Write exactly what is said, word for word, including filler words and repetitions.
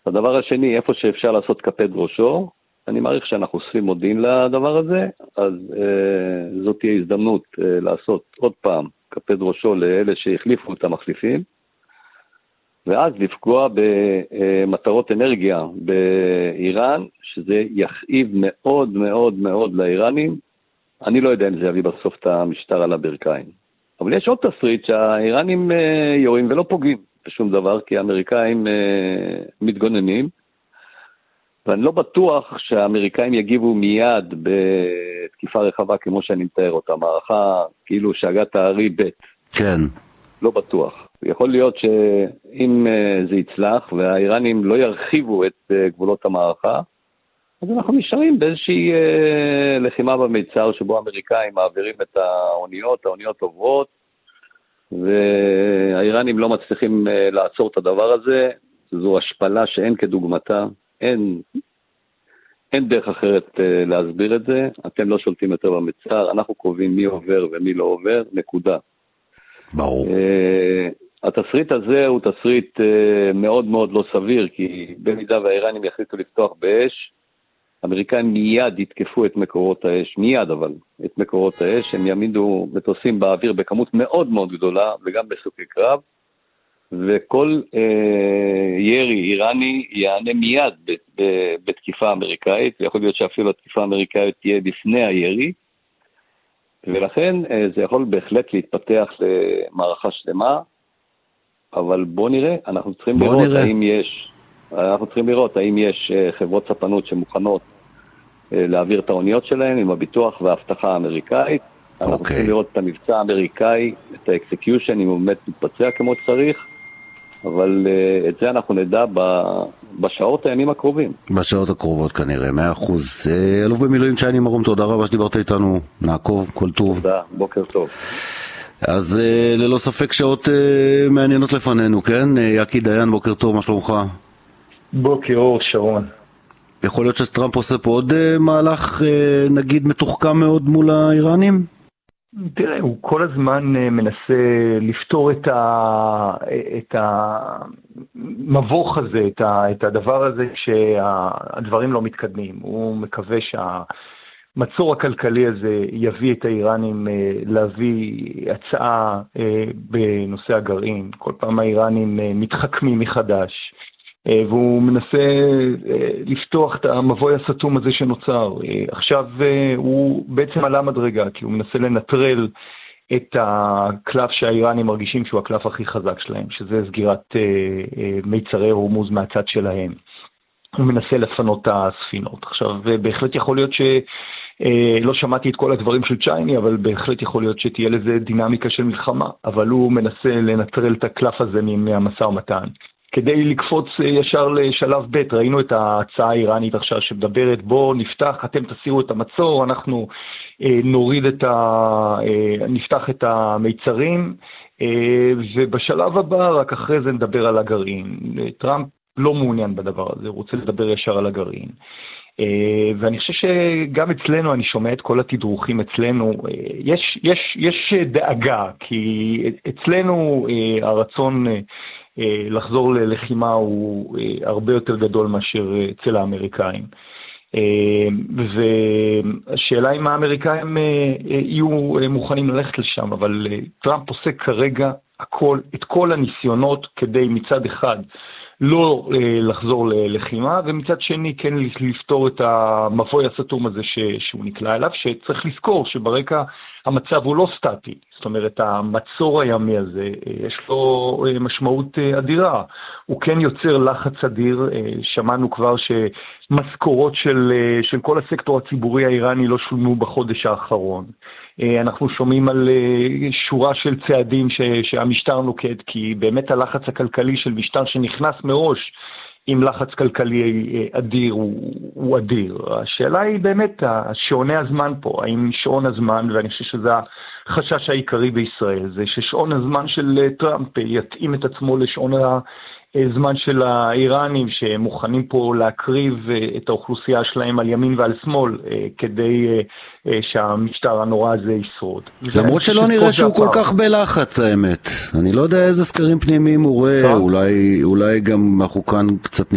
הדבר השני, איפה שאפשר לעשות כפד ראשו, אני מעריך שאנחנו אוספים מודיעין לדבר הזה, אז אה, זאת תהיה הזדמנות אה, לעשות עוד פעם כפד ראשו לאלה שהחליפו את המחליפים, ואז לפגוע במטרות אנרגיה באיראן, שזה יכאיב מאוד מאוד מאוד לאיראנים. אני לא יודע אם זה יביא בסוף את המשטר על הברכיים. אבל יש עוד תסריט שהאיראנים אה, יורים ולא פוגעים בשום דבר, כי האמריקאים אה, מתגוננים, ואני לא בטוח שהאמריקאים יגיבו מיד בתקיפה רחבה כמו שאני מתאר אותה, מערכה כאילו שהגת הארי ב'. כן. לא בטוח. יכול להיות שאם זה יצלח והאיראנים לא ירחיבו את גבולות המערכה, אז אנחנו נשארים באיזושהי לחימה במיצר שבו האמריקאים מעבירים את האוניות, האוניות עוברות, והאיראנים לא מצליחים לעצור את הדבר הזה. זו השפלה שאין כדוגמתה, אין, אין דרך אחרת להסביר את זה. אתם לא שולטים יותר במצר, אנחנו קובעים מי עובר ומי לא עובר, נקודה. ברור. התסריט הזה הוא תסריט מאוד מאוד לא סביר, כי במידה והאיראנים יחליטו לפתוח באש, האמריקאים מיד יתקפו את מקורות האש, מיד אבל, את מקורות האש, הם יעמידו מטוסים באוויר בכמות מאוד מאוד גדולה, וגם בסופי קרב, וכל אה, ירי איראני יענה מיד ב, ב, בתקיפה אמריקאית, ויכול להיות שאפילו התקיפה האמריקאית תהיה לפני הירי, ולכן אה, זה יכול בהחלט להתפתח למערכה שלמה, אבל בוא נראה, אנחנו צריכים בוא לראות נראה. האם יש, אנחנו צריכים לראות האם יש אה, חברות ספנות שמוכנות אה, להעביר את האוניות שלהן עם הביטוח וההבטחה האמריקאית. אנחנו אוקיי. צריכים לראות את המבצע האמריקאי, את האקסקיושן, אם הוא באמת מתבצע כמו שצריך, אבל uh, את זה אנחנו נדע ב, בשעות הימים הקרובים. בשעות הקרובות כנראה, מאה אחוז. Uh, אלוף במילואים צ'ייני מרום, תודה רבה שדיברת איתנו, נעקוב, כל טוב. תודה, בוקר טוב. אז uh, ללא ספק שעות uh, מעניינות לפנינו, כן? Uh, יקי דיין, בוקר טוב, מה שלומך? בוקר אור, שרון. יכול להיות שטראמפ עושה פה עוד uh, מהלך, uh, נגיד, מתוחכם מאוד מול האיראנים? תראה, הוא כל הזמן מנסה לפתור את ה, את המבוך הזה, את, ה, את הדבר הזה שהדברים לא מתקדמים. הוא מקווה שהמצור הכלכלי הזה יביא את האיראנים להביא הצעה בנושא הגרעין. כל פעם האיראנים מתחכמים מחדש, והוא מנסה לפתוח את המבוי הסתום הזה שנוצר. עכשיו הוא בעצם עלה מדרגה, כי הוא מנסה לנטרל את הקלף שהאיראנים מרגישים שהוא הקלף הכי חזק שלהם, שזה סגירת מיצרי הורמוז מהצד שלהם. הוא מנסה לפנות את הספינות. עכשיו, בהחלט יכול להיות ש... לא שמעתי את כל הדברים של צ'ייני, אבל בהחלט יכול להיות שתהיה לזה דינמיקה של מלחמה, אבל הוא מנסה לנטרל את הקלף הזה מהמשא ומתן. כדי לקפוץ ישר לשלב ב', ראינו את ההצעה האיראנית עכשיו שמדברת, בוא נפתח, אתם תסירו את המצור, אנחנו אה, נוריד את ה... אה, נפתח את המיצרים, אה, ובשלב הבא, רק אחרי זה נדבר על הגרעין. טראמפ לא מעוניין בדבר הזה, הוא רוצה לדבר ישר על הגרעין. Uh, ואני חושב שגם אצלנו, אני שומע את כל התדרוכים אצלנו, uh, יש, יש, יש דאגה, כי אצלנו uh, הרצון uh, uh, לחזור ללחימה הוא uh, הרבה יותר גדול מאשר uh, אצל האמריקאים. Uh, והשאלה אם האמריקאים uh, uh, יהיו uh, מוכנים ללכת לשם, אבל uh, טראמפ עושה כרגע הכל, את כל הניסיונות כדי מצד אחד, לא לחזור ללחימה, ומצד שני כן לפתור את המבוי הסתום הזה ש, שהוא נקלע אליו, שצריך לזכור שברקע המצב הוא לא סטטי, זאת אומרת המצור הימי הזה יש לו משמעות אדירה, הוא כן יוצר לחץ אדיר, שמענו כבר שמשכורות של, של כל הסקטור הציבורי האיראני לא שולמו בחודש האחרון, אנחנו שומעים על שורה של צעדים ש, שהמשטר נוקט, כי באמת הלחץ הכלכלי של משטר שנכנס מראש עם לחץ כלכלי אדיר הוא, הוא אדיר. השאלה היא באמת שעוני הזמן פה, האם שעון הזמן, ואני חושב שזה החשש העיקרי בישראל, זה ששעון הזמן של טראמפ יתאים את עצמו לשעון הזמן של האיראנים שמוכנים פה להקריב את האוכלוסייה שלהם על ימין ועל שמאל כדי שהמשטר הנורא הזה ישרוד. למרות שלא נראה שהוא כל כך בלחץ האמת. אני לא יודע איזה סקרים פנימיים הוא רואה, אולי, אולי גם אנחנו כאן קצת